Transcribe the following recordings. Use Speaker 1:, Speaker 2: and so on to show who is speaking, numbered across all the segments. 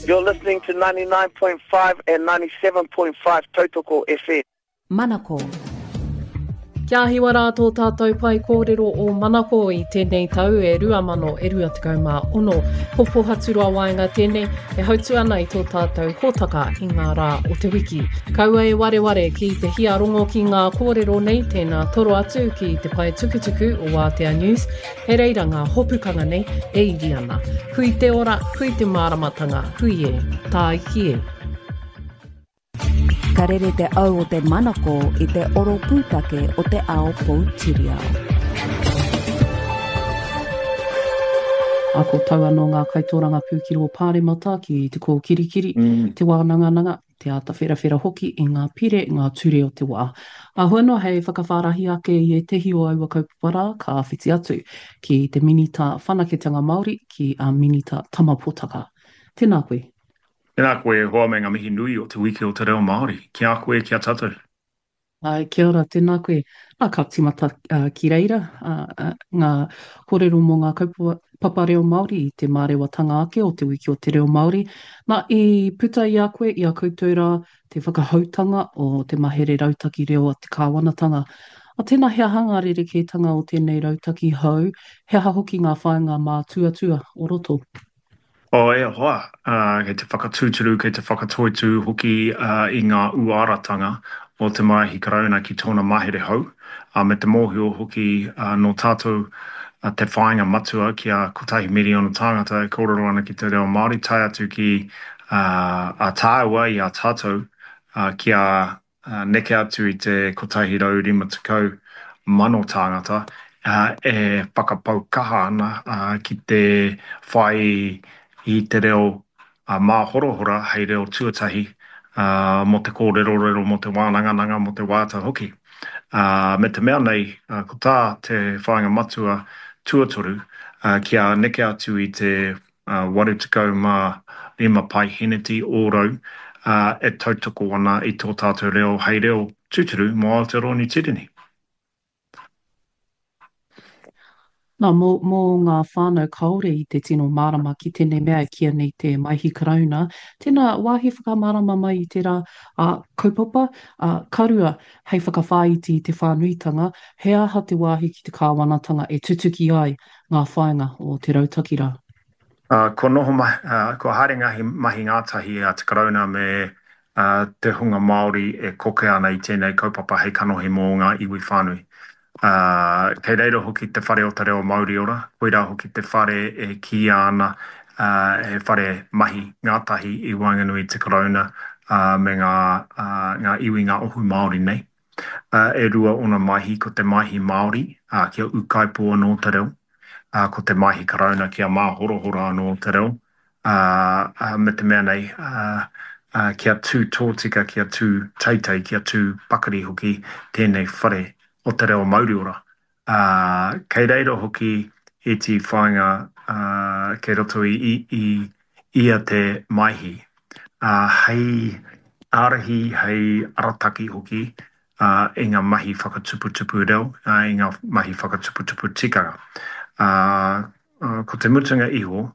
Speaker 1: You're listening to 99.5 and 97.5 Tautoko FM.
Speaker 2: Manako.
Speaker 3: Kia hiwa rātō tātou pai kōrero o Manako I tēnei tau e 2026 Hopo Haturua Waenga tēnei e hautu ana I tō tātou hōtaka I ngā rā o te wiki. Kaua e ware ki te hia rongo ki ngā kōrero nei tēnā toro atu ki te pai tukutuku o Wātea News. He reira ngā hopukanga nei e iri ana. Hui te ora, hui te māramatanga, hui e, tā iki e.
Speaker 2: Ka rere te au o te Manako I te oro pūtake o te ao Poutirihau.
Speaker 3: Ako tau anō ngā kaitoranga pūkiro pāremata ki te kō kirikiri, te wānanganga, te ata whera hoki I ngā pire, ngā ture o te wā. A hoeno hei whakawhārahi ake I e tehi o aua kaupapara ka whiti atu ki te minita whanaketanga Māori ki a minita tamapotaka. Tēnā koe.
Speaker 4: Tēnā koe hoa me ngā mihi nui o te wiki o te reo Māori. Kia koe, kia tātou.
Speaker 3: Kia ora, tēnā koe. Ka timata ki reira. Ngā kōrero mō ngā kaupapa reo Māori I te mārewatanga ake o te wiki o te reo Māori. Nā I puta I a koe, I a koutura te whakahautanga o te mahere rautaki reo a te kāwanatanga. A tēnā hea hangarere ketanga o tēnei rautaki hau, hea hoki ngā whāinga mā tuatua o roto.
Speaker 4: O ea hoa, kei te whakatūturu, kei te whakatoitu hoki I ngā uaratanga o te marahi karauna ki tōna mahere hau. Me te mōhio hoki no tātou te whāinga matua ki a kotahi miliona tāngata e kōrero ana ki te reo Māori, tai atu ki a tāua I a tātou ki a neke atu I te kotahi rau rima tukau mano tāngata e whakapau kaha ana ki te whai I te reo mā horohora hei reo tuatahi mo te kōrero mo te wānanganga mo te wāta hoki. Me te mea nei, ko tā te whāinga matua tuatoru kia neke atu I te warutikau mā rima pai heneti ōrau e tautoko ana I tō tātou reo hei reo tūturu mo Aotearoa Tirini.
Speaker 3: Nā, mō ngā whānau kaore I te tino marama ki tēnei mea kia nei te maihi karauna, tēnā wāhi whakamārama mai I te rā kaupapa, karua hei whakawhāiti I te whānuitanga, he aha te wāhi ki te kāwanatanga e tutuki ai ngā whāinga o te rautaki rā.
Speaker 4: Ko noho ko haere mahi ngātahi a te karauna me te hunga Māori e koke ana I tēnei kaupapa hei kanohi mō ngā iwi whānui. Kei reira hoki te whare o te reo Māori ora, koira hoki te whare e ki ana he whare mahi ngātahi I Waenganui te karauna me ngā iwi ngā ohu Māori nei. E rua ona mahi ko te mahi Māori kia ukaipo anō te reo, ko te mahi karauna kia mā horohora anō te reo, me te mea nei kia tū tōtika, kia tū teitei, kia tū pakari hoki tēnei whare o te reo Māoriora. Kei reira hoki I te whāinga kei roto ia te maihi. Hei arahi, hei arataki hoki I ngā mahi whakatuputupu reo, I ngā mahi whakatuputupu tikanga. Ko te mutunga iho,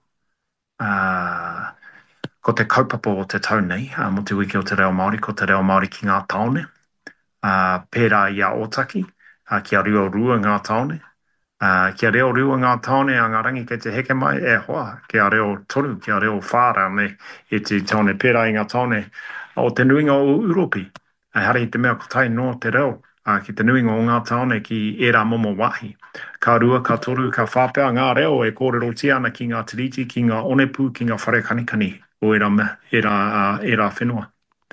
Speaker 4: ko te kaupapa o te tau nei, mo te wiki o te reo Māori, ko te reo Māori ki ngā taone, pērā I a otaki, kia reo rua ngā taone, kia reo rua ngā taone a ngā rangi kei te heke mai, e hoa, kia reo toru, kia reo whāra me I te taone pērā I ngā taone o te nuinga o Uropi. Hare I te mea kotai no te reo, ki te nuinga o ngā taone ki era momo wahi. Ka rua, ka toru, ka whāpea ngā reo e kōrero tia ana ki ngā tiriti, ki ngā onepu, ki ngā whare kanikani o era whenua.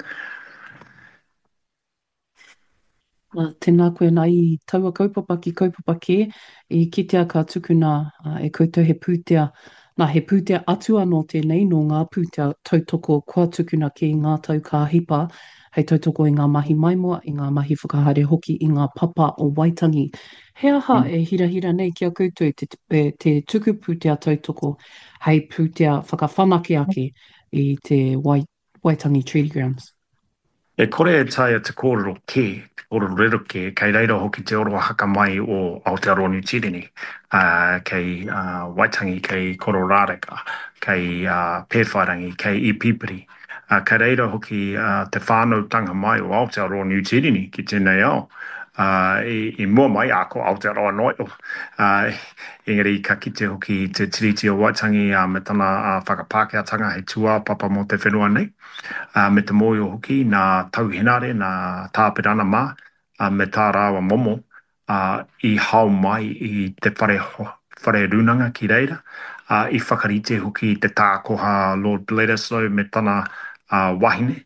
Speaker 3: Tēnā koe nā I taua kaupapa ki kaupapa ke, I kitea ka tukuna e koutou he pūtea, nā he pūtea atu anō tēnei no ngā pūtea tautoko kua tukuna ki ngā tau ka hipa, hei tautoko I ngā mahi maimoa, I ngā mahi whakahaere hoki I ngā papa o Waitangi. He aha e hira nei kia koutou te tuku pūtea tautoko, hei pūtea whakawhanake ake I te Waitangi Treaty Grounds.
Speaker 4: E kore e taia te kōrero te kōrero rero kei reira hoki te oro haka mai o Aotearoa New Zealand, kei Waitangi, kei Kororareka, kei Pēwhairangi, kei Ipipiri. Kei reira hoki te whānau tanga mai o Aotearoa New Zealand ki tēnei ao. I mua mai a ko Aotearoa noi o. Engari ka kite hoki te tiriti o Waitangi me tana whakapākeatanga he tua papa mo te whenua nei. Me te moio hoki, nā tauhenare, nā tāpirana mā, me tā rāwa momo, i hau mai i te whare runanga ki reira, i whakarite hoki te tākoha Lord Bledisloe me tana wahine,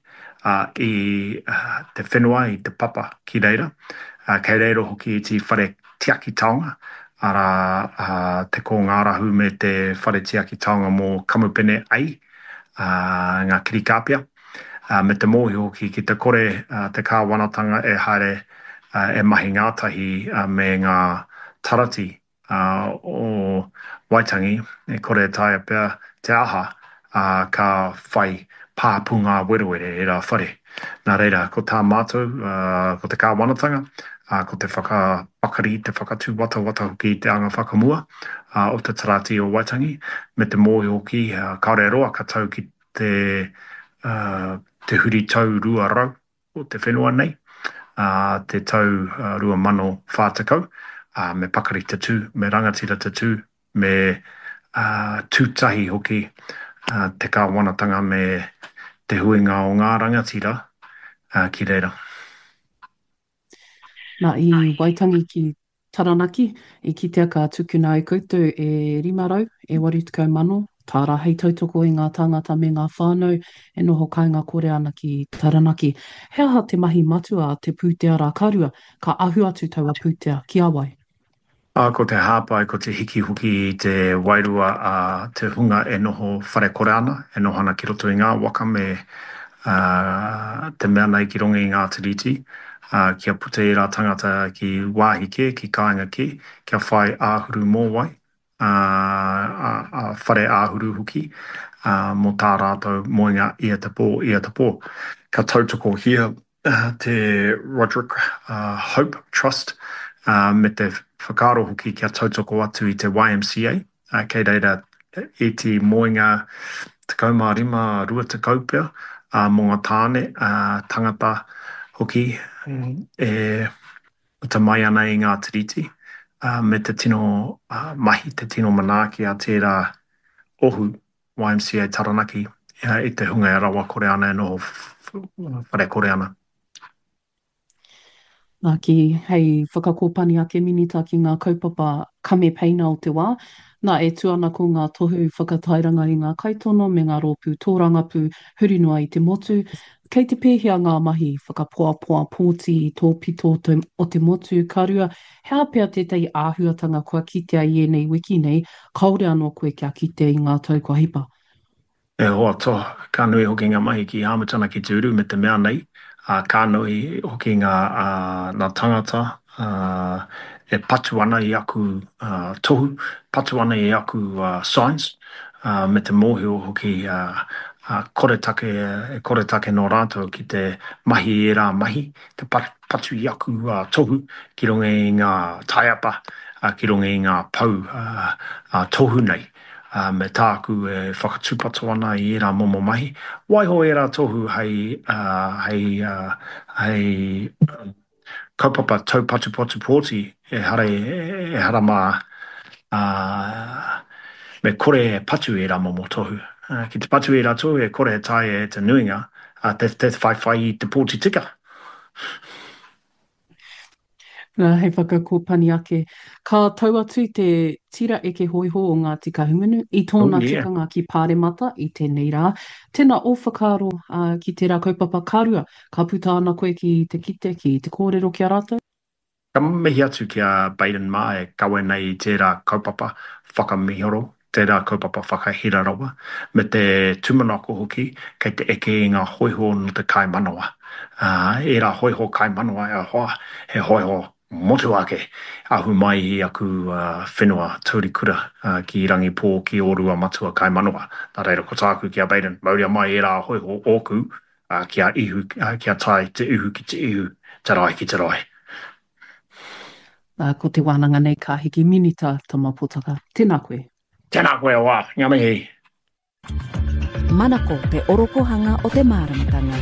Speaker 4: te whenua, i te papa ki reira, kei reira hoki i te whare tiaki taonga, te ko ngā rahu me te whare tiaki taonga mō kamupene ai, ngā kirikāpia, me te mōhi hoki ki te kore te kāwanatanga e haere e mahi ngātahi me ngā tarati o Waitangi e kore taia pia te aha ka whai pāpunga werewere e rā whare. Nā reira, ko tā mātou, ko te kāwanatanga, ko te whakapakari, te whakatū wata hoki te anga whakamua o te tarati o Waitangi, me te mōhi hoki, kaore roa ka tau ki te huri tau rua rau o te whenua nei, te tau rua mano whātakau, me pakari te tū, me rangatira te tū, me tūtahi hoki te kāwanatanga me te huinga o ngā rangatira ki reira.
Speaker 2: Nā i Waitangi ki Taranaki, i kitea ka tukuna i koutou e 5 e 80 tā rā hei tautoko i ngā tāngata me ngā whānau e noho kāinga kore ana ki Taranaki. He aha te mahi matua te pūtea rā karua, ka ahu atu taua pūtea ki awai?
Speaker 4: Ko te hāpai, ko te hiki huki i te wairua te hunga e noho whare kore ana, e noho ana ki roto i ngā waka me te mea nei ki rongi i ngā tiriti, kia pute i rā tangata ki wāhi ke, ki kāinga ke, kia whai āhuru mō wai, whare āhuru huki, mō tā rātou moinga ia te pō. Ka tautoko hia te Roderick Hope Trust, me te whakaro hoki kia tautoko atu i te YMCA, kei reira i te moinga te kaumārima rua te kaupea, mō ngā tāne tangata hoki e ta mai ana i ngā tiriti, me te tino mahi, te tino manaaki a tērā ohu YMCA Taranaki, i te hunga e rawa kore ana e noho whare kore ana.
Speaker 2: Nā ki hei whakakōpani ake minita ki ngā kaupapa kame peina o te wā, nā e tuana ko ngā tohu whakatairanga i ngā kaitono me ngā rōpū tōrangapū hurinua i te motu. Kei te pēhea ngā mahi whakapoapoa pōti i tō pito o te motu karua, hea pea tētai āhuatanga kua kitea i enei wiki nei, kaore anō koe kia kitea i ngā tau kua hipa.
Speaker 4: E hoa toa, ka nui hoki ngā mahi ki Āmatana ki te uru me te mea nei, ka nui hoki ngā tangata e patu ana i aku tohu, patu ana i aku science, me te mōhio hoki kore take no rātou ki te mahi e rā mahi, te patu i aku tohu, ki runga i ngā taiapa, ki runga i ngā pau tohu nei. Me tāku e whakatūpato ana i era momo mahi. Waiho era tohu hei kaupapa taupatu potu pōti e hara mā me kore patu era momo tohu. Ki te patu era tohu e kore tai e te nuinga, te whai i te pōti tika.
Speaker 2: Nā hei whakakōpani ake. Ka tau atu te tira eke hoiho o ngā tika humunu i tōna tikanga ki Pāremata i tēnei rā. Tēnā o whakaro ki tērā kaupapa karua, ka puta ana koe ki te kite, ki te kōrero ki a rātou?
Speaker 4: Ka mihi atu ki a Baden mā e kawe nei tērā kaupapa whakamihoro, tērā kaupapa whakahira rawa, me te tumanako hoki, kei te eke i ngā hoiho no te kaimanawa. E rā hoiho kaimanawa e hoa, he hoiho motu ake, ahu mai i aku whenua taurikura ki rangi pō ki orua matua kaimanawa. Nā reira ko tāku ki a Baden, mauria mai e rā hoiho oku, kia tai te ihu ki te ihu, te rai ki te rai.
Speaker 2: Ko te wānanga nei ka hiki minita tama potaka. Tēnā koe.
Speaker 4: Tēnā koe wā, ngā mihi.
Speaker 5: Manako te orokohanga o te māramatanga.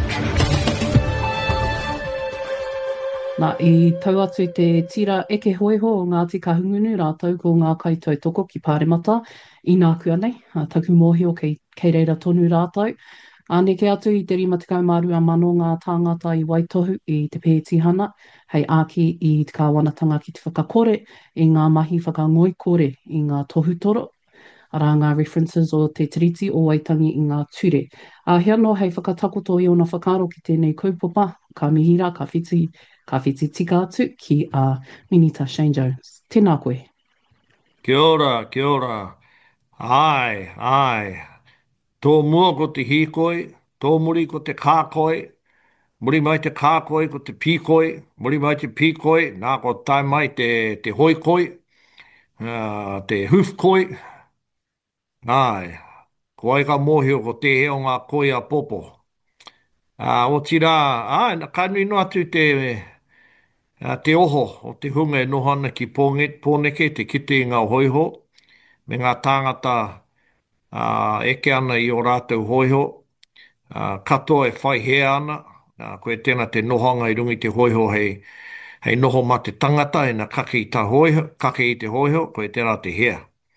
Speaker 2: Nā, i tau atu te tira eke hoiho o Ngāti Kahungunu rātou ko ngā kaitau toko ki Pāremata i nā kua nei, taku mōhio kei reira tonu rātou. Aneke atu i te 52 mano ngā tāngata i Waitohu i te pētihana, hei āki i te kāwanatanga ki te whakakore, i ngā mahi whakangoikore i ngā tohutoro, ara ngā references o te tiriti o Waitangi i ngā ture. Hea no hei whakatakoto i ona whakaro ki tēnei kaupapa, ka mihira, ka whiti tika atu ki a Minita Shane Jones. Tēnā koe.
Speaker 6: Kia ora, kia ora. Ai, ai. Tō mua ko te hīkoi, tō muri ko te kākoi, muri mai te kākoi ko te pīkoi, muri mai te pīkoi, nā ko tai mai te hoikoi, te hufkoi. Ai, ko ai ka mōhio ko te heo ngā koi a popo. O tira, ai, ka nui no atu te oho o te hunga e nohana ki pōneke, te kite i ngā hoiho, me ngā tāngata eke ana i o rātou hoiho, katoa e whai hea ana, koe tēnā te nohanga i rungi te hoiho hei noho ma te tangata, e na kake i te hoiho, koe tēnā te hea.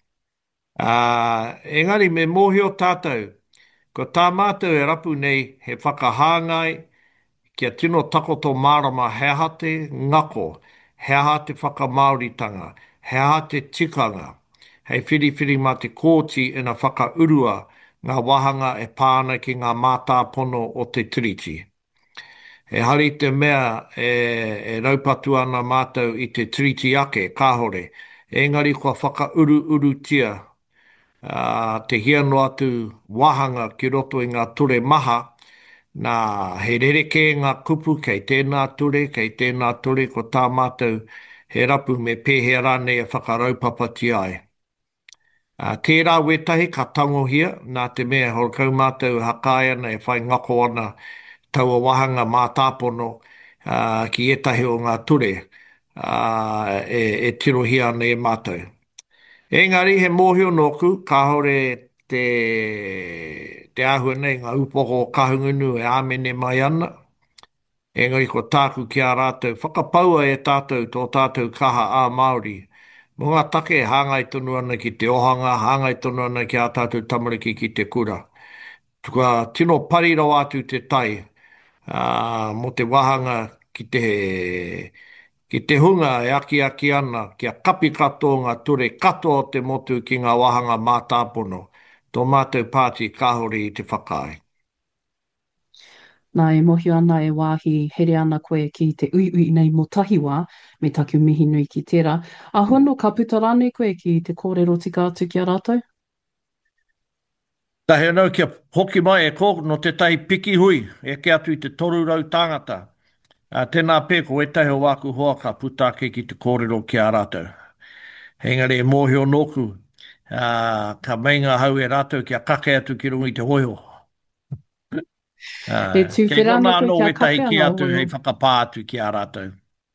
Speaker 6: Engari me mōhio tātou, ko tā mātou e rapu nei he whakahāngai, kia tino takoto mārama hea te ngako, hea te whakamauritanga, hea te tikanga, hei whiriwhiri mā te kōti ina whakaurua ngā wahanga e pāna ki ngā mātāpono o te tiriti. E hari te mea e raupatu ana mātou i te tiriti ake, kāhore, engari kua whakauru tia te hiano atu wahanga ki roto i ngā ture maha, nā he rereke ngā kupu kei tēnā ture, ko tā mātou he rapu me pēhea rānei e whakaraupapa ti ai. Tērā wetahi ka tangohia, nā te mea horkau mātou hakai ana e whai ngako ana taua wahanga mā tāpono ki etahi o ngā ture e tirohia ana e mātou. Engari he mōhio noku, ka hore te ahua nei ngā upoko o kahungunu e āmene mai ana. Engari ko tāku ki a rātou, whakapaua e tātou tō tātou kaha a Māori. Mo ngā take hāngai tonu ana ki te ohanga, hāngai tonu ana ki a tātou tamariki ki te kura. Tukua tino parirau atu te tai mo te wahanga ki te hunga e aki ana, kia kapi katoa ngā ture, katoa o te motu ki ngā wahanga mātāpono. Tō mātou pāti kāhori i te whakaai.
Speaker 2: Nā e mohi ana e wāhi here ana koe ki te ui nei mo tahiwa me taku mihi nui ki tērā. A hono ka puta rānei koe ki te kōrero tika atu ki a rātou?
Speaker 6: Tahi anau kia hoki mai e kō no te tahi piki hui e ke atu i te toru rau tāngata. Tēnā pē ko e tahi o wāku hoa ka puta ke ki te kōrero ki a rātou. Hengari e mōhio nōku, ka meinga hau e rātou kia kake atu ki rungi te hoiho. Kei kona anō e tahi ki atu hei whakapā atu ki a rātou.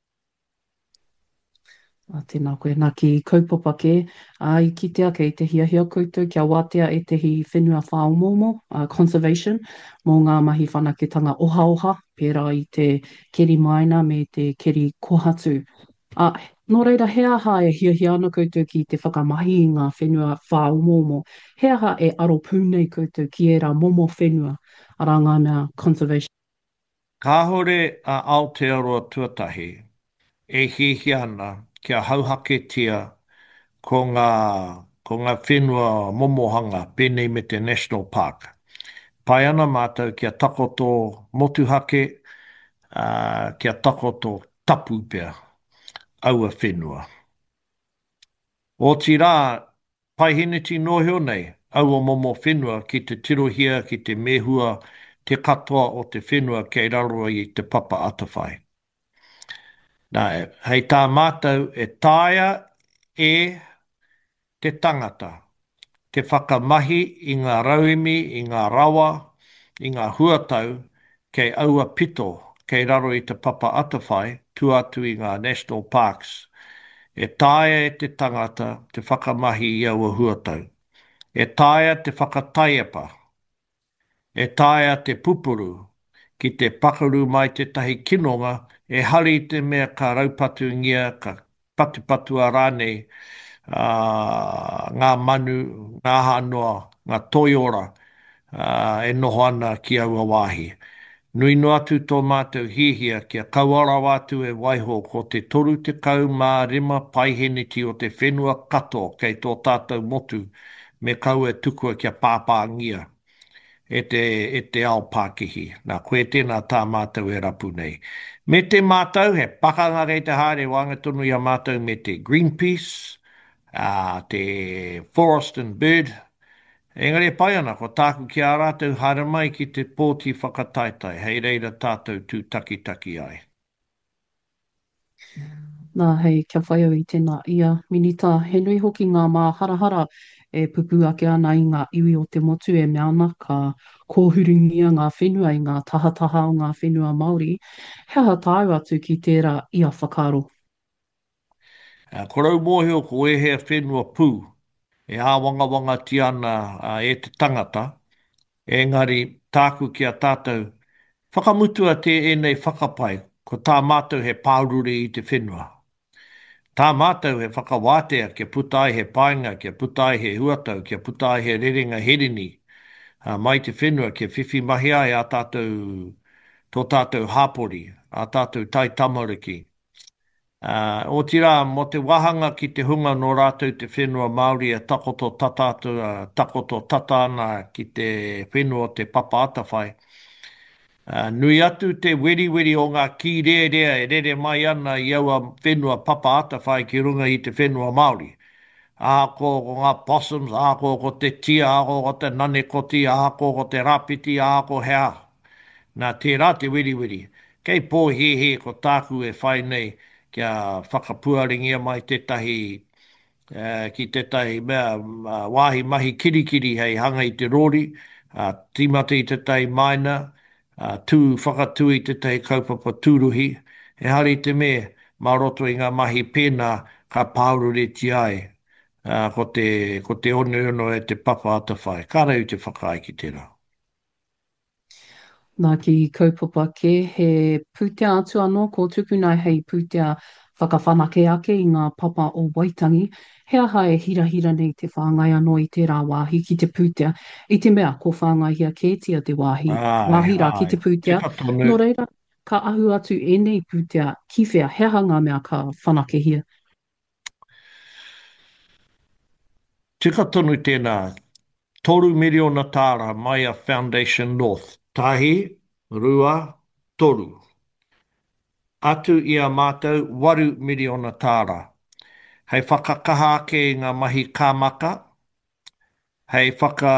Speaker 2: Tēnā koe, nā ki kaupapa ke, i kitea kei te hiahia koutou kia wātea e te hi whenua whaomomo, conservation, mō ngā mahi whanaketanga oha, pērā i te keri maina me te keri kohatu. Nō reira, he aha e hiahia ana koutou ki te whakamahi i ngā whenua whaomomo, he aha e aro pūnei koutou ki e rā momo whenua, ara ngā mea conservation.
Speaker 6: Kāhore a Aotearoa tuatahi e hihi ana kia hauhaketia ko ngā whenua momohanga pēnei me te National Park. Pai ana mātou kia takoto motuhake, kia takoto tapu pia, aua whenua. O tira, pai hiniti nohio nei, aua momo whenua ki te tirohia, ki te mehua, te katoa o te whenua kei raro i te papa atawhai. Nā, hei tā mātou e tāia e te tangata, te whakamahi i ngā rauemi, i ngā rawa, i ngā huatau, kei aua pito, kei raro i te papa atawhai, tu atu i ngā National Parks. E tāia e te tangata te whakamahi i aua huatau. E tāia te whakataiapa. E tāia te pupuru ki te pakaru mai te tahi kinonga e hari te mea ka raupatu ngia, ka patupatu a rānei, ngā manu, ngā hanoa, ngā toiora, e noho ana ki aua wāhi. Nui no atu tō mātou hihia kia kauara wātu e waiho ko te toru te kau mā rima paiheniti o te whenua kato kei tō tātou motu me kau e tukua kia pāpāngia e te ao Pākihi. Nā koe tēnā tā mātou e rapu nei. Me te mātou he pakanga rei te haere wanga tonu i a mātou me te Greenpeace, te Forest and Bird. Engari e pai ana, ko tāku ki a rātou hara mai ki te pōti whakataitai, hei reira tātou tū taki ai.
Speaker 2: Nā hei, kia whai au i tēnā ia minita. He nui hoki ngā mā harahara e pupu ake ana i ngā iwi o te motu e mea ana ka kōhuringia ngā whenua i ngā tahataha o ngā whenua Māori. Hea ha tāu atu ki tērā ia whakaro.
Speaker 6: Korau mōhio ko e hea whenua pū, e āwangawanga ti ana e te tangata, engari tāku ki a tātou whakamutua te enei whakapai, ko tā mātou he pāururi i te whenua. Tā mātou he whakawātea kia putai he painga, kia putai he huatau, kia putai he rerenga herini, mai te whenua kia whiwhi mahi ai a tātou, tō tātou hāpori, a tātou tai tamariki. O tira, mo te wahanga ki te hunga no rātou te whenua Māori e takoto tatana ki te whenua te papa atawhai. Nui atu te weri o ngā ki rea e rere mai ana i aua whenua papa atawhai ki runga i te whenua Māori. Ako ko ngā possums, ako ko te tia, ako ko te nanekoti, ako ko te rapiti, ako hea. Nā tērā te weri. Kei pō he ko tāku e whai nei kia whakapuaringia mai tētahi ki tētahi mea wāhi mahi kirikiri hei hanga i te rori, tīmata i tētahi maina, whakatui tētahi kaupapa tūruhi, e hari te me mā roto i ngā mahi pēnā ka pāurure ti ai ko te ono e te papa atawhai. Kārau te whakaai ki tērā.
Speaker 2: Nā ki kaupapa ke, he pūtea atu anō, ko tukunai hei pūtea whakawhanake ake i ngā papa o Waitangi. Hea hae hira nei te whāngai anō i tērā wāhi ki te pūtea. I te mea, ko whāngai hia kētia te wāhi. Wāhi rā ki te pūtea. Nō reira, ka ahu atu e nei pūtea ki whea, hea ngā mea ka whanake hia.
Speaker 6: Tika tonu tēnā, 3 miliona tāra Maya Foundation North. Tahi, rua, toru. Atu i a mātou 8 miliona tāra. Hei whakakaha ake i ngā mahi kāmaka. Hei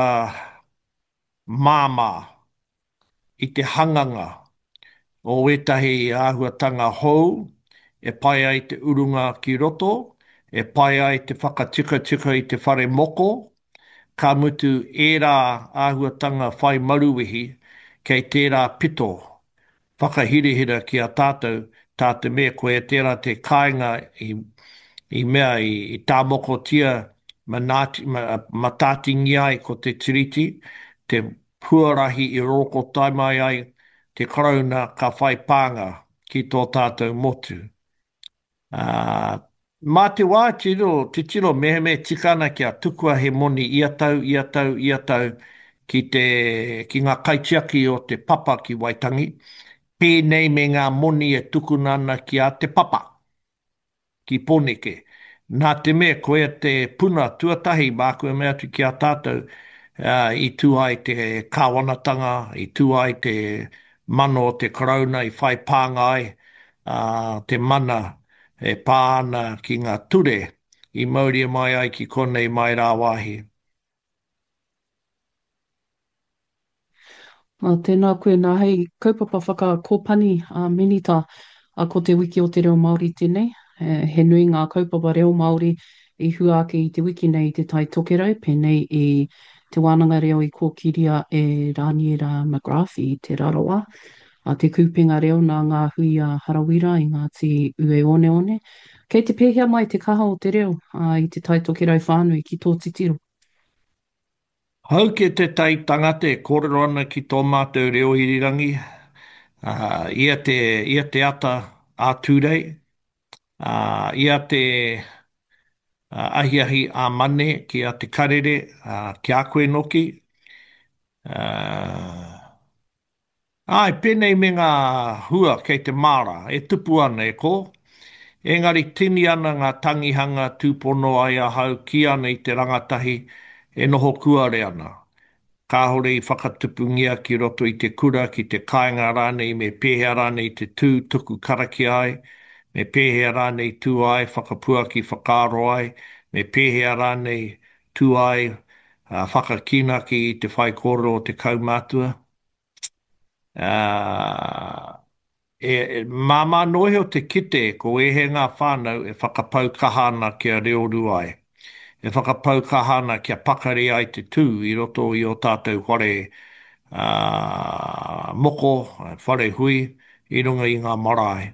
Speaker 6: māmā i te hanganga o etahi āhuatanga hou. E pai ai te urunga ki roto. E pai ai te whakatika i te whare moko. Ka mutu ērā āhuatanga whai maruwihi kei tērā pito, whakahirihira ki a tātou mea koe tērā te kāinga i mea i tā moko tia matātingi ai ko te tiriti, te puarahi i roko taimai ai, te karauna ka whai pānga ki tō tātou motu. Mā te wā te tiro meheme tikana kia tukua he moni iatau ki ngā kaitiaki o te papa ki Waitangi, pēnei me ngā moni e tukunana ki a te papa, ki Pōneke. Nā te mea koe te puna tuatahi mākua mea tu ki a tātou i tu ai te kāwanatanga, i tu ai te mano o te karauna i whai pāngai, te mana e pāna ki ngā ture i mauria mai ai ki konei mai rā wāhi.
Speaker 2: Tēnā koe nā hei kaupapa whakakōpani minita ko te wiki o te reo Māori tēnei. He nui ngā kaupapa reo Māori i hua ake i te wiki nei te tai tokerau, pēnei i te wānanga reo i kōkiria e Rāniera McGrath i te raroa. te kupenga reo nā ngā hui a Harawira i ngā ti ue one one. Kei te pēhea mai te kaha o te reo i te taitoke rau whānui ki tō titiro.
Speaker 6: Hau ke te tai tangate kōrero ana ki tō mātou reo irirangi, ia te ata a tūrei, ia te ahiahi a mane ki a te karere, ki a koe noki. Pēnei me ngā hua kei te māra, e tupu ana e ko. Engari tini ana ngā tangihanga tūpono ai a hau ki ana i te rangatahi e noho kuare ana. Kāhore i whakatupungia ki roto i te kura, ki te kāinga rānei me pēhea rānei te tū tuku karaki ai, me pēhea rānei tū ai, whakapua ki whakaaro ai, me pēhea rānei tū ai, whakakina ki te whai kōrero o te kaumātua. Māma noe o te kite ko e he ngā whānau e whakapau kahana kia reo ruai. E whakapau kahana kia pakari ai te tū i roto i o tātou whare moko, whare hui, i runga i ngā marae.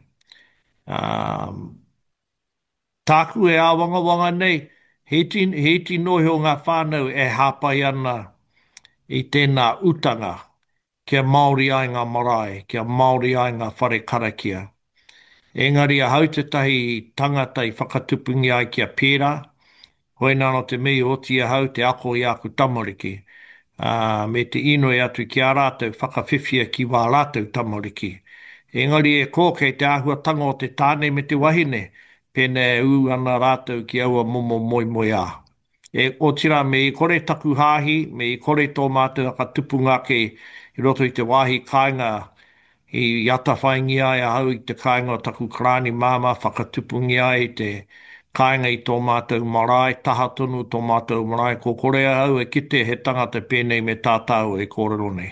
Speaker 6: Tāku e āwanga wanga nei, he iti noe o ngā whānau e hāpai ana i tēnā utanga, kia Māori ai ngā marae, kia Māori ai ngā whare karakia. Engari a hau te tahi tangata i whakatupungi ai kia pērā, hoi nāno te mei o tia hau te ako i aku tamariki, me te inoe atu ki a rātou whakawhiwhia ki wā rātou tamariki. Engari e kō kei te āhuatanga o te tāne me te wahine, pēnei u ana rātou ki aua momo moi moi a. E o tira me i kore taku hāhi, me i kore tō mātou aka tupu ngake i roto i te wāhi kāinga i ata whaingi ai a hau i te kāinga o taku krāni māma, whakatupungi ai te kāinga i tō mātou marae, taha tonu tō mātou marae, ko korea hau e kite he tangata pēnei me tātāu e kōrero nei.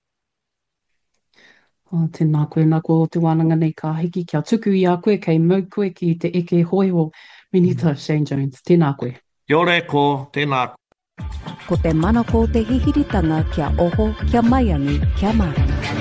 Speaker 2: Tēnā koe, nā ko te wānanga nei ka hiki kia tuku i a koe, kei mau koe ki te eke hoi o Minita Shane Jones. Tēnā koe.
Speaker 6: Yo re ko, tēnā koe.
Speaker 5: Ko te mana ko te hihiritanga kia oho, kia maiangi, kia marama.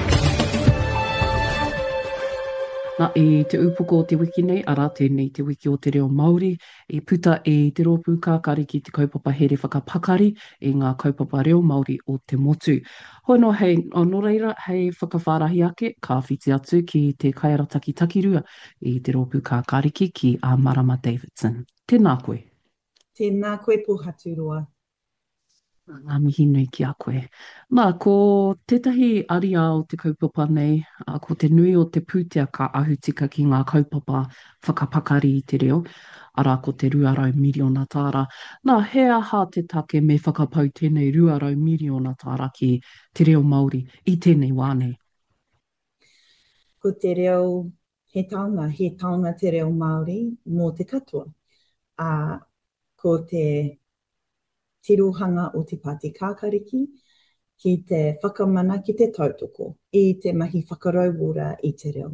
Speaker 2: Nā i te upoko o te wiki nei, ara tēnei te wiki o te reo Māori, i puta e te rōpū kākari ki te kaupapa here whakapakari i ngā kaupapa reo Māori o te motu. Hoi no hei, no reira, hei whakawhārahi ake, ka whiti atu ki te kaiarataki takirua i te rōpū kākariki ki a Marama Davidson. Tēnā koe.
Speaker 7: Tēnā koe Pōhaturoa.
Speaker 2: Ngā mihi nui ki a koe. Nā, ko tētahi aria o te kaupapa nei, ko te nui o te pūtea ka ahutika ki ngā kaupapa whakapakari i te reo, ara ko te 200 miliona tāra. Nā, he aha te take me whakapau tēnei 200 miliona tāra ki te reo Māori i tēnei wāne?
Speaker 7: Ko te reo he taonga te reo Māori mō te katoa. Ko te tirohanga o te Pāti Kākariki, ki te whakamana ki te tautoko, i te mahi whakarauora i te reo.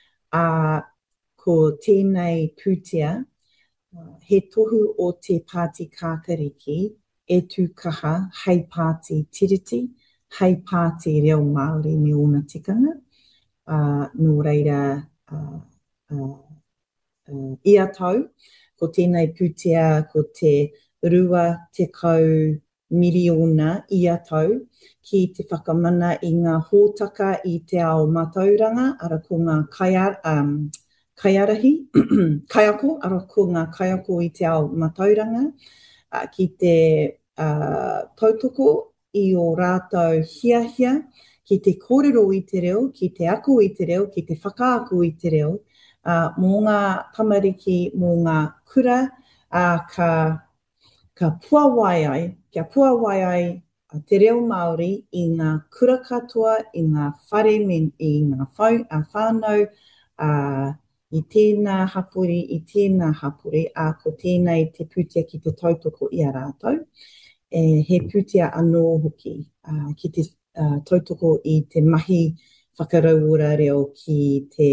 Speaker 7: Ko tēnei pūtea, he tohu o te Pāti Kākariki e tūkaha hei Pāti Tiriti, hei Pāti Reo Māori me ona tikanga. Nō reira ia tau, ko tēnei pūtea, ko te 2 miliona ia tau ki te whakamana i ngā hōtaka i te ao matauranga, ara ko ngā kaiarahi, kaiako, ara ko ngā kaiako i te ao matauranga, ki te tautoko i o rātou hiahia, ki te kōrero i te reo, ki te ako i te reo, ki te whakaako i te reo, mō ngā tamariki, mō ngā kura, ka puawai ai, kia puawai ai te reo Māori i ngā kura katoa, i ngā whare, i ngā whānau, i tēnā hapori, ko tēnei te pūtea ki te tautoko i a rātou. He pūtea anō hoki ki te tautoko i te mahi whakarauora reo ki te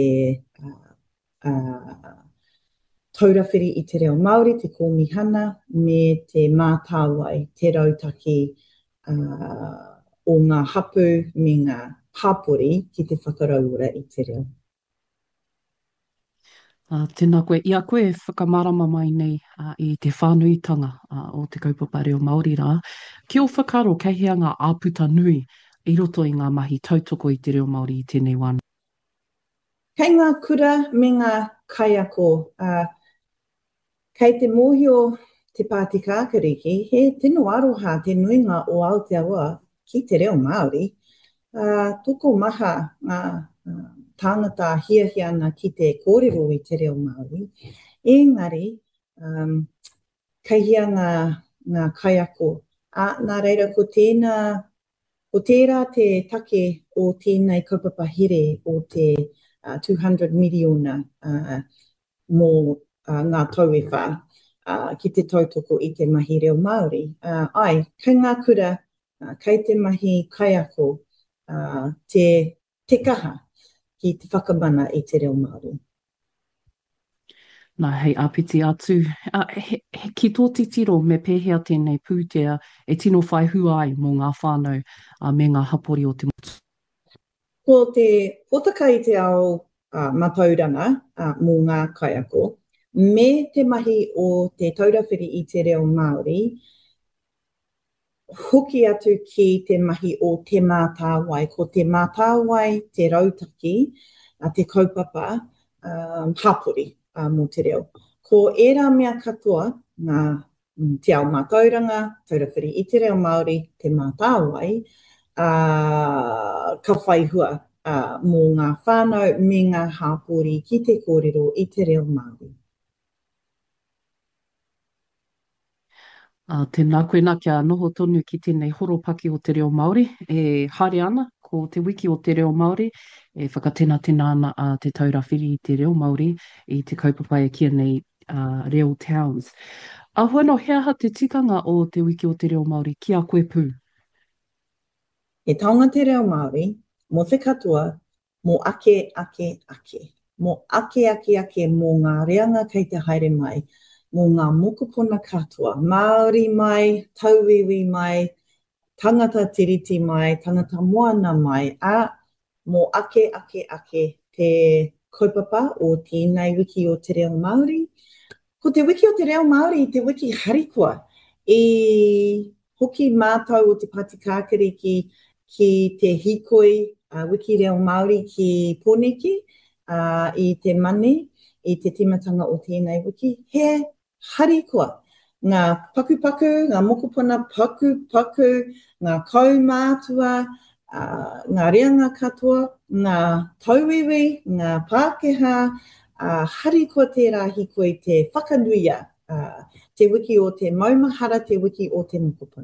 Speaker 7: taurawhiri i te reo Māori, te kōmihana, me te mātāwai, te rautaki o ngā hapu me ngā hapori ki te whakaraura I te reo.
Speaker 2: Tēnā koe, ia koe whakamarama mai nei I te whānuitanga o te kaupapa reo Māori rā. Ki o whakaro kei hea ngā āputa nui I roto I ngā mahi tautoko I te reo Māori I tēnei wāna.
Speaker 7: Kei ngā kura me ngā kaiako, kei te mōhio te Pāti Kākariki, he tino aroha te nuinga o Aotearoa ki te reo Māori. Toko maha ngā tāngata hiahiana ki te kōrero I te reo Māori. Engari, kei hea ngā kaiako. Nā reira, ko tērā te take o tēnei kaupapa here o te 200 miliona mō ngā tauwhā ki te tautoko I te mahi reo Māori. Kei ngā kura, kei te mahi kaiako, te kaha ki te whakamana I te reo Māori.
Speaker 2: Nā hei āpiti atu. Ki tō titiro me pēhea tēnei pūtea e tino whai hua ai mō ngā whānau me ngā hapori o te motu.
Speaker 7: Ko te potaka I te ao matauranga mō ngā kaiako, me te mahi o te taurawhiri I te reo Māori, hoki atu ki te mahi o te mātāwai. Ko te mātāwai, te rautaki, te kaupapa, hapori mō te reo. Ko ērā mea katoa, te ao mātauranga, taurawhiri I te reo Māori, te mātāwai, ka whaihua mō ngā whānau me ngā hapori ki te kōrero I te reo Māori.
Speaker 2: Tēnā koe nā kia noho tonu ki tēnei horopaki o te reo Māori. E haere ana ko te wiki o te reo Māori. E whakatena ana te taurawhiri I te reo Māori I te kaupapa e kia nei reo towns. Hoano, hea te tikanga o te wiki o te reo Māori ki a koe pū?
Speaker 7: He taonga te reo Māori, mo te katoa, mo ake. Mo ake mō ngā reanga kei te haere mai, mō ngā mokopuna katoa, Māori mai, tauiwi mai, tangata tiriti mai, tangata moana mai, mō ake te kaupapa o tēnei wiki o te reo Māori. Ko te wiki o te reo Māori, te wiki harikoa, I hoki mātau o te Pāti Kākariki ki te hikoi wiki reo Māori ki Pōneke, I te mane, I te timatanga o tēnei wiki, he harikoa. Ngā pakupaku, ngā mokopuna paku, ngā kaumātua, ngā reanga katoa, ngā tauiwi, ngā Pākehā, harikoa tērā hikoi te whakanuia, te wiki o te maumahara, te wiki o te mokopuna.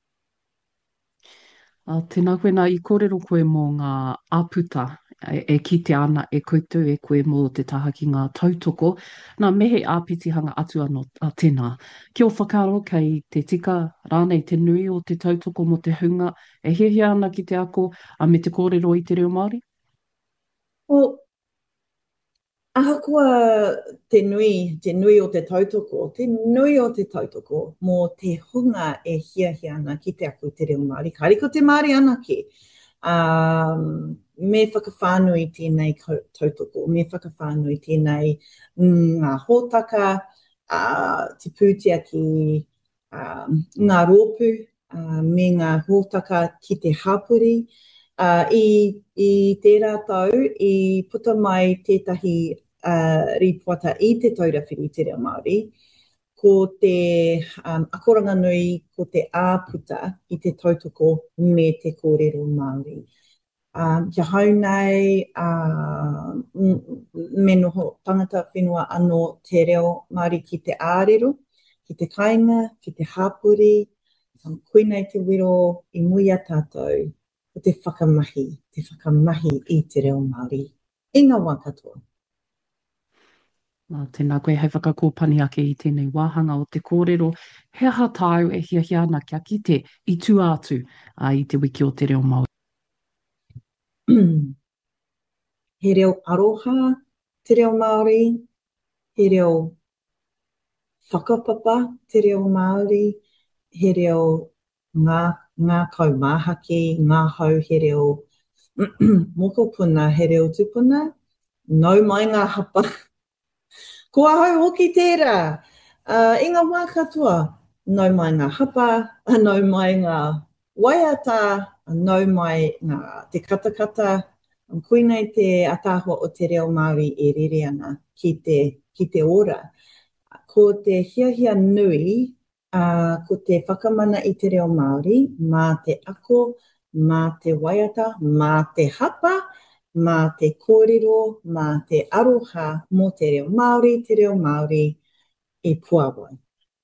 Speaker 2: Tēnā koe nā I kōrero koe mō ngā āputa e kite ana e koutou e koe mō te taha ki ngā tautoko. Nā mehe āpitihanga atu anō tēnā. Kia o whakaro kei te tika rānei te nui o te tautoko mo te hunga e hehea ana ki te ako me te kōrero I te reo Māori?
Speaker 7: Well, ahakoa te nui o te tautoko, mō te hunga e hiahia ana ki te ako te reo Māori. Kariko te Māori anake. Me whakawhānui tēnei tautoko, me whakawhānui tēnei ngā hōtaka, te pūtea ki ngā rōpū, me ngā hōtaka ki te hapori. I tērā tau, I puta mai tētahi ripuata I te taurawhiri te reo Māori, ko te akoranga nui, ko te āputa I te tautoko me te kōrero Māori. Kia hau nei, me noho tangata whenua anō te reo Māori ki te ārero, ki te kāinga, ki te hapori, koinei te wiro I muia tātou, o te whakamahi I te reo Māori. I ngā wā katoa.
Speaker 2: Tēnā koe hei whakakōpani ake I tēnei wāhanga o te kōrero. He aha tāu e hiahia ana kia kite I tū atu I te wiki o te reo Māori.
Speaker 7: He reo aroha te reo Māori, he reo whakapapa te reo Māori, he reo ngā kaumāhaki, ngā hau he reo Moko puna, he reo tupuna, nau mai ngā hapa. Kua hau hoki tērā, i ngā wā katoa, nau mai ngā hapa, nau mai ngā waiata, nau mai ngā te katakata, koinei te atahua o te reo Māori e rere ana ki te ora. Ko te hiahia nui, ko te whakamana i te reo Māori, mā te ako, mā te waiata, mā te hapa, mā te kōrero, mā te aroha mō te reo Māori e puawai.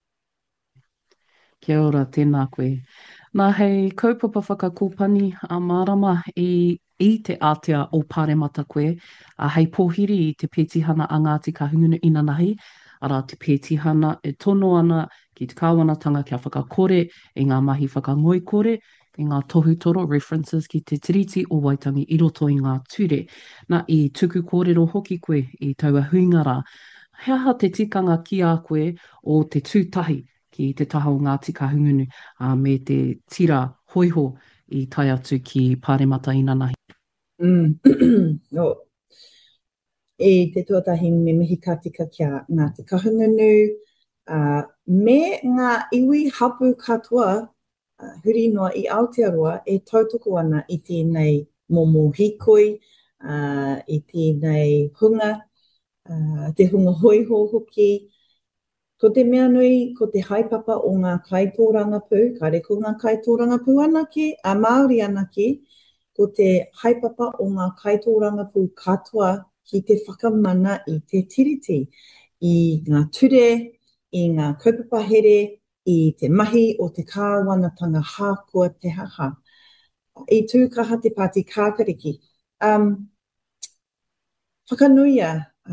Speaker 2: Kia ora, tēnā koe. Nā hei kaupapa whakakōpani a mārama i te ātea o Pāremata koe, a hei pōhiri i te pētihana a Ngāti Kahungunu Inanahi, ara te pētihana e tono ana ki te kāwanatanga kia whakakore, i ngā mahi whakangoi kore, i ngā tohutoro references ki te tiriti o Waitangi i roto i ngā ture. Nā i tuku kōrero hoki koe i taua huingara, he aha te tikanga ki a koe o te tūtahi ki te taha o Ngāti Kahungunu me te tira hoiho i tai atu ki Pāremata Inanahi.
Speaker 7: No. E te tuatahi me mihi katika kia Ngāti Kahungunu, me ngā iwi hapu katoa, huri noa i Aotearoa e tautoko ana i tēnei momo hikoi, i tēnei hunga, te hunga hoiho hoki. Ko te mea nui, ko te haipapa o ngā kaitōrangapū, kare ko ngā kaitōrangapū anake, a Māori anake, ko te haipapa o ngā kaitōrangapū katoa ki te whakamana i te tiriti, i ngā ture, i ngā kaupapa here, i te mahi o te kāwanatanga hākua te haha. I tūkaha te pāti kākariki. Whakanuia,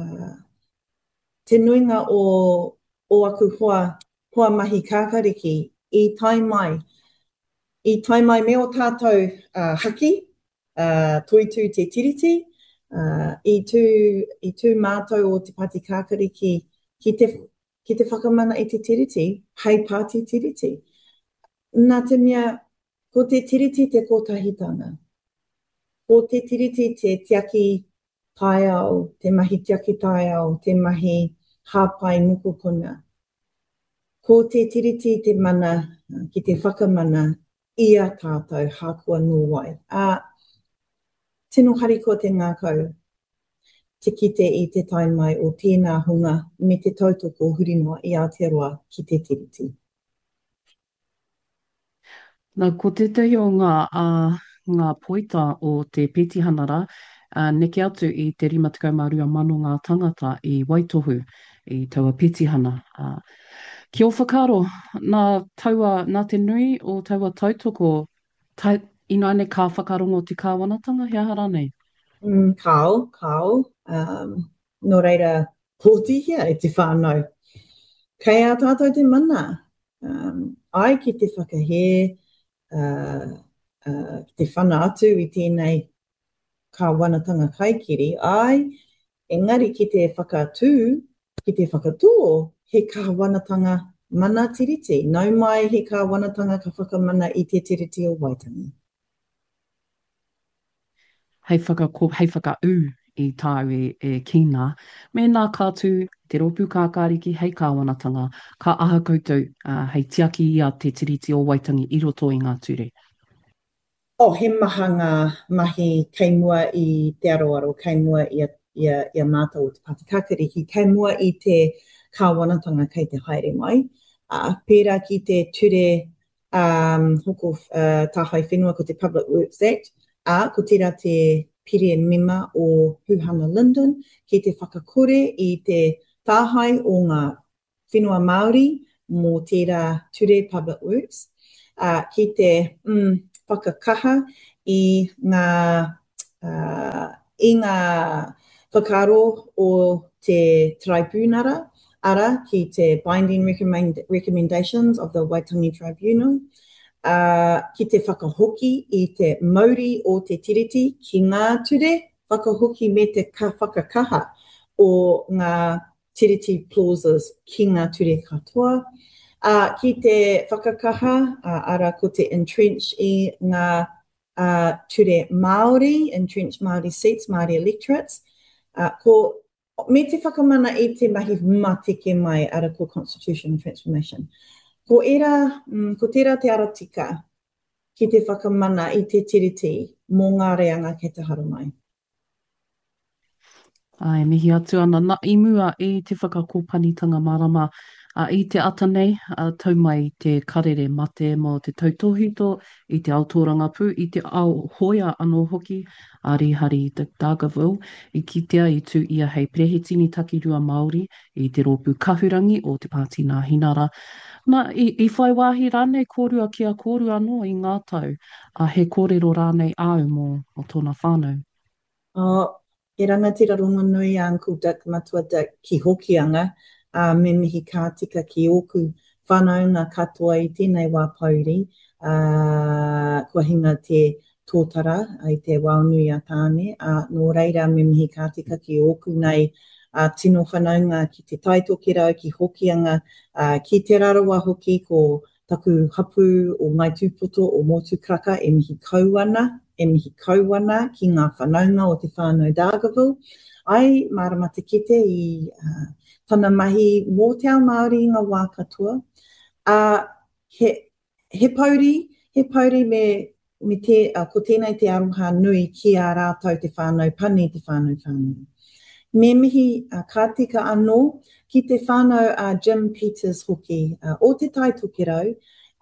Speaker 7: te nuinga o aku hoa mahi kākariki i tai mai me o tātou haki, toitu te tiriti, i tū mātou o te pāti kākariki ki te whakamana i te tiriti, hei pāti tiriti. Nā te mea, ko te tiriti te kotahitanga. Ko te tiriti te tiaki tai au, te mahi tiaki tai au, te mahi hāpai mukupuna. Ko te tiriti te mana, ki te whakamana, ia tātou hākua nuai. Tino hariko te ngākau, te kite i te taimai o tēnā hunga me te tautoko hurinoa i Aotearoa ki te tiriti.
Speaker 2: Nā, ko te tehi o ngā poita o te pētihanara, neke atu i te 52,000 ngā tangata i Waitohu, i taua pētihana. Kia o whakaro, nā te nui o taua tautoko, ināne ka whakarongo te kāwanatanga, he aha rānei?
Speaker 7: Kao. No reira, pōtihia e te whānau. Kei a tātou te mana. Ai ki te whakahe, te whana atu i tēnei kāwanatanga kaikiri, ai, engari ki te whakatū, ki te whakatō, he kāwanatanga mana tiriti. Nau mai he kāwanatanga ka whakamana i te tiriti o Waitangi.
Speaker 2: Hei whakau i tāu e kina, me nā kātū, te ropu kākāriki, hei kāwanatanga, ka aha koutou, hei tiaki ia te tiriti o Waitangi i roto i ngā ture.
Speaker 7: He maha ngā mahi kei mua i te aroaro, kei mua i mātou o te pāti kākariki, kei mua i te kāwanatanga kei te haere mai. Pērā ki te ture hoko tāhai whenua ko te Public Works Act, ko tira te piri mima o Huhana Linden, ki te whakakore i te tāhai o ngā whenua Māori mō tērā ture Public Works, ki te whakakaha i ngā whakaro o te tribunara, ara ki te binding recommendations of the Waitangi Tribunal, ki te whakahoki i te mauri o te tiriti ki ngā ture, whakahoki me te whakakaha o ngā tiriti clauses ki ngā ture katoa. Ki te whakakaha, ara ko te entrench i ngā ture Māori, entrenched Māori seats, Māori electorates. Ko me te whakamana I te mahi matike mai ara ko constitutional transformation. Ko tērā te aratika ki te whakamana I te tiriti mō ngā reanga kei te haru mai.
Speaker 2: Ai, mihi atu ana. Nā imua I te whakakōpanitanga marama I te ata nei, tau mai te karere mate mo te tautohito I te aotoranga pū, I te ao hoia anō hoki, Arihari te Dargaville, I kitea I tū ia hei prehitini takirua Māori I te rōpū kahurangi o te Pātina Hinara. Nā, I whai wāhi rānei kōrua kia kōrua anō I ngā tau, he kōrero rānei au mō tōna whānau.
Speaker 7: E rangatira rongo nui a Uncle Dick, Matua Dick, ki hokianga, me mihi kā tika ki oku whanaunga katoa I tēnei wā pauri, kua hinga te tōtara I te waunui a tāne, nō reira me mihi kā tika ki oku nei tino whanaunga ki te taitokera, ki hokianga, ki te rarawa hoki ko taku hapu o ngai tūpoto o Motu Kraka e mihi kauana ki ngā whanaunga o te whānau Dargaville. Ai, marama te kite I tana mahi mō te ao Māori I ngā wā katoa. He pauri me te, ko tēnei te aroha nui ki a rātau te whānau pani, te whānau. Me mihi kā tika anō ki te whānau Jim Peters hoki o te taitokerau,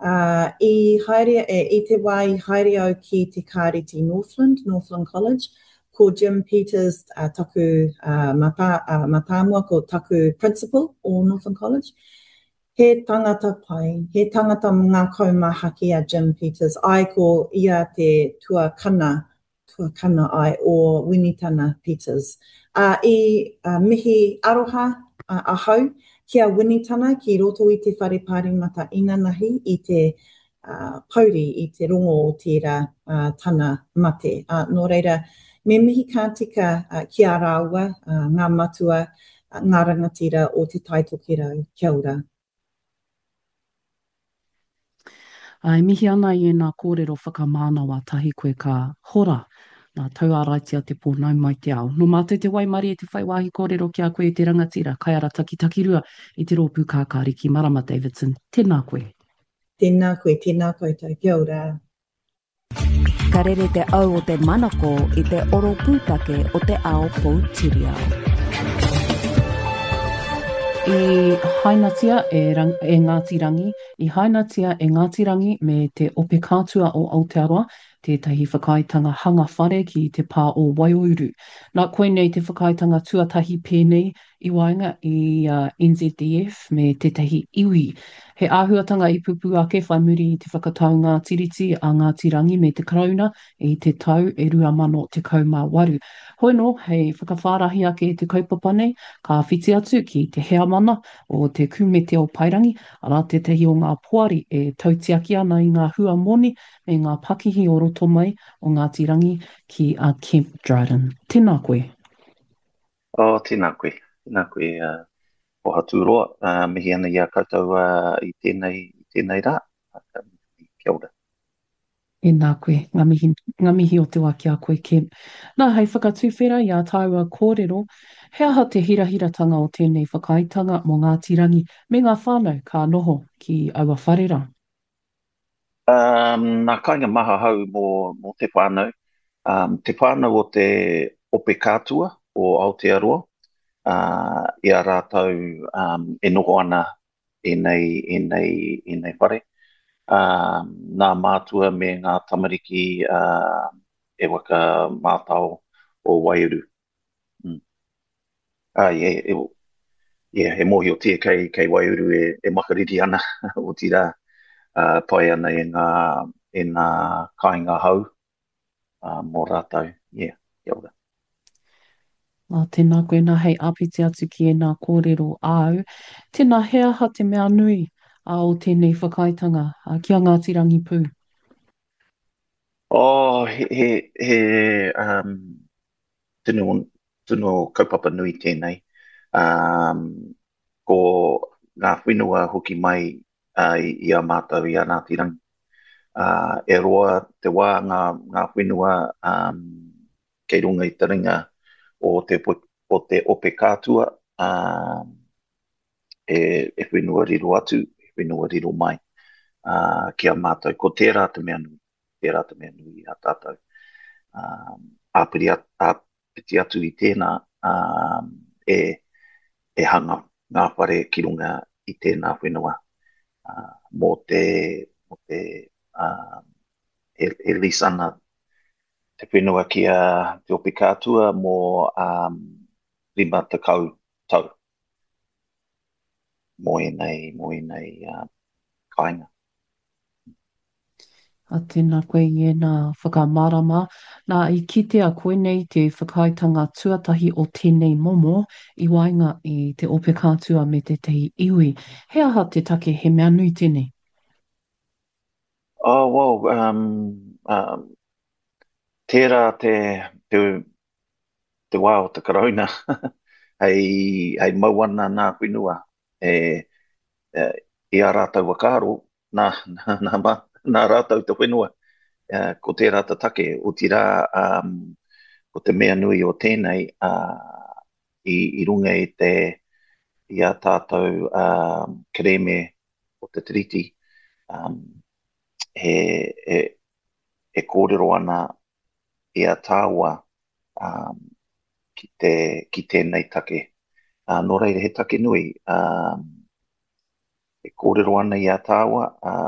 Speaker 7: I te wai haere au ki te kāreti Northland College, ko Jim Peters taku matamua ko taku principal o Northland College. He tangata pai, he tangata ngā kaumahaki a Jim Peters, ai ko ia te tuakana ai o Winitana Peters. I mihi aroha ahau, kia Winitana ki roto I te whare pārimata inanahi I te pauri I te rongo o tērā tana mate. Nō reira, me mihi kā tika ki a rāua, ngā matua, ngā rangatira o te taitokera. Kia ora.
Speaker 2: Ai, mihi ana I nā kōrero whakamānawa tahi koe ka hora nā tauāraitia te pōnau mai te ao. No mātou te waimari te whai wāhi kōrero ki a koe te rangatira, kai ara takirua I te rōpū kākāri ki Marama Davidson. Tēnā koe.
Speaker 7: Tēnā koe tau. Kia ora.
Speaker 5: Ka rere te au o te manako I te oro pūtake o te ao Poutireo.
Speaker 2: I hainatia e Ngātirangi, I hainatia e Ngātirangi me te ope kātua o Aotearoa, tētahi whakaitanga hanga whare ki te pā o Waiōuru. Nā koe nei te whakaitanga tuatahi pēnei I wainga I NZDF me tētahi iwi. He āhuatanga I pupu ake whai muri I te whakataunga tiriti a Ngātirangi me te karauna I te tau e 2018. Hoi no, hei whakawhārahi ake te kaupapa nei, ka whiti atu ki te hea mana o te kumete o Pairangi, ara tētahi o ngā poari e tautiaki ana I ngā hua moni me ngā pakihi o roto mai o Ngātirangi ki a Kemp Dryden. Tēnā koe.
Speaker 8: Tēnā koe, o haturoa, mihi ana ia koutou I tēnei rā. Kia ora.
Speaker 2: E nā koe, ngā mihi o te wā ki a koe Kemp. Nā hei whakatuwhera I a tāua kōrero, he aha te hirahiratanga o tēnei whakaitanga mō Ngātirangi me ngā whānau ka noho ki aua wharera.
Speaker 8: Nā kainga maha hau mō te whānau. Te whānau o te ope kātua o Aotearoa, ia rātau e noho ana e nei whare. Nā mātua me ngā tamariki e waka mātao o Waiōuru. He mohi o tia kei Waiōuru e makariri ana o tira pai ana e ngā kāinga hau mō rātau. Kia ora.
Speaker 2: Tēnā koe nā hei āpiti atu ki e nā kōrero au. Tēnā he aha te mea nui o tēnei whakaitanga ki a Ngātirangi pū.
Speaker 8: He tino kaupapa nui tēnei. Ko ngā whenua hoki mai I a mātou I a Ngātirangi. E roa te wā ngā whenua kei runga i taringa o te ope kātua e whenua riro atu, e whenua riro mai. Kia mātou, ko tērā te mea nui, tērā te mea nui a tātou. Āpiti atu i tēnā e hanga ngā whare ki runga i tēnā whenua. Mō te he lisana te whenua kia te opi kātua mō 5 tau. Mo e nei kāinga.
Speaker 2: A tēnā koe i e nā whakamārama. Nā i kitea koe nei te whakaitanga tuatahi o tēnei momo i wainga i te ope kātua me te tehi iwi. He aha te take he mea nui tēnei?
Speaker 8: Oh, well, tērā te wā o te karauna. hei mauana nā whenua. I a rātau wakaro, nā rātau te whenua. Ko tērā te take, o tira ko te mea nui o tēnei i runga i a tātou kereme o te triti. He kōrero ana i a tāua ki tēnei take. Nō reira he take nui, e kōrero ana i a tāua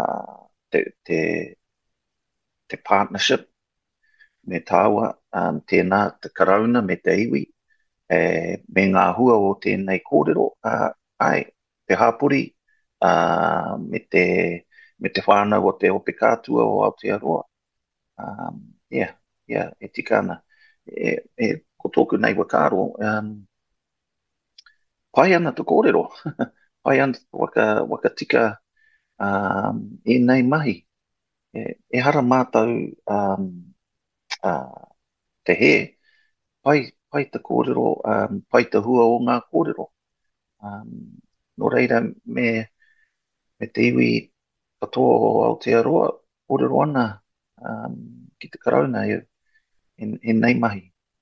Speaker 8: te partnership me tāua, tēnā te karauna me te iwi, me ngā hua o tēnei kōrero, te hāpuri, me te whānau o te ope kātua o Aotearoa. E tika ana. Ko tōku nei wakaro, pai ana te kōrero, pai ana waka tika i nei mahi. E hara mātou te he, pai te kōrero, pai te hua o ngā kōrero. Nō reira me te iwi katoa o Aotearoa, kōrero ana ki te karauna e nei mahi.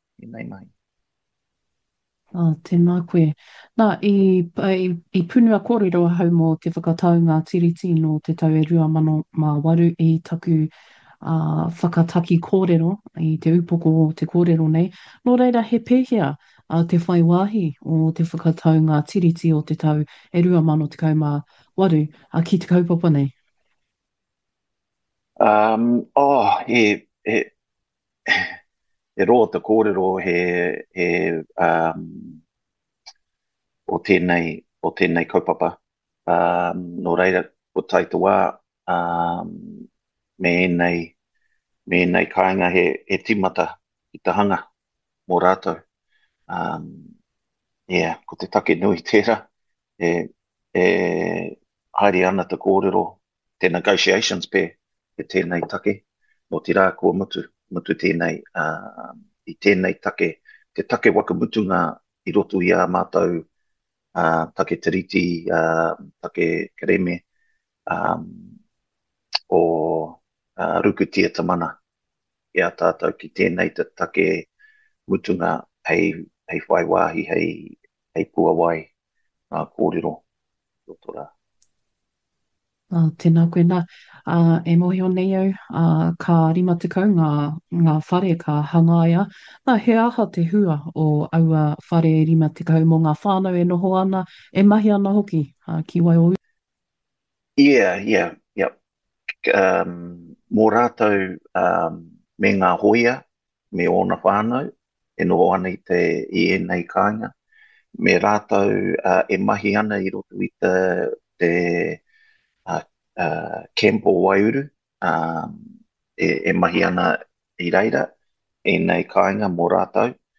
Speaker 2: Tēnā koe. Nā, i punua kōrero hau mō te whakataunga tiriti no te tau e 2008 i taku whakataki kōrero i te upoko o te kōrero nei. Nō reira he pēhea te whai wāhi o te whakataunga tiriti o te tau e 2008 ki te kaupapa nei.
Speaker 8: E roa te kōrero o tēnei kaupapa. Nō reira, ko taitawa me nei kāinga he timata i te hanga mō rātou. Ko te take nui tērā, haere ana te kōrero, te negotiations pē, e tēnei take, no te rā kua mutu tēnei, i tēnei take, te take wakamutunga i roto i a mātou, take tiriti, take kereme, o rukutia tamana, i a tātou ki tēnei te take mutunga hei whai wāhi, hei pua wai, ngā kōrero, roto rā.
Speaker 2: Tēnā koe nā, e mohi o nei au, ka 50 ngā whare ka hangaia. Nā, he aha te hua o aua whare 50 mō ngā whānau e noho ana, e mahi ana hoki ki Waiō.
Speaker 8: Mō rātou me ngā hoia, me ona whānau, e noho ana i nei kāinga. Me rātou e mahi ana i roto i te Kempo Waiuru, e mahi ana i reira, e nei kāinga mō rātou.